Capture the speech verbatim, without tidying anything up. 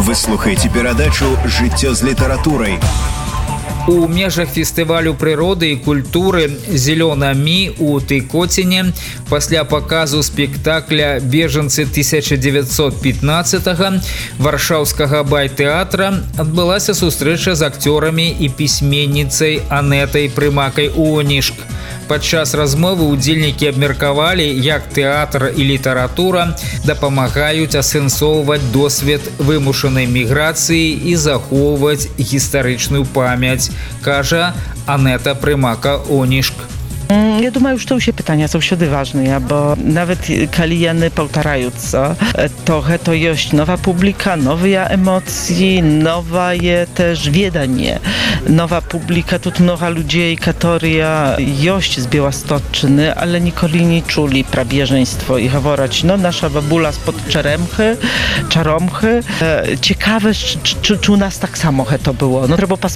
Вы слухаеце перадачу «Жыццё з літаратурай». У межах фестывалю прыроды і культуры «Зелёна Мі» у Тыкоціне пасля паказу спектакля «Бежанцы тысяча девятьсот пятнадцатого» варшаўскага байтэатра адбылася сустрэча з акцёрамі і пісьменніцай Анетай Прымакай-Онішк. Падчас размовы удзельнікі абмеркавалі, як тэатр і літаратура дапамагаюць асэнсоўваць досвед вымушанай міграцыі і захоўваць гістарычную памяць, кажа Анета Прымака-Онішк. Ja думаю, што ўсе пытання заўсёды важныя, бо нават калі яны паўтараюцца, то гэта ёсць нова публіка, новыя эмоцыі, новае też веданне. Nowa publika, тут много людей, которые ёсць з Białostocczyny, ale nikoли nie czuli probieżeństwo i говорять, no nasza babula spod Czeremchy, Czaromchy. Ciekawe, czy, czy, czy u nas tak samo to było. No, trzeba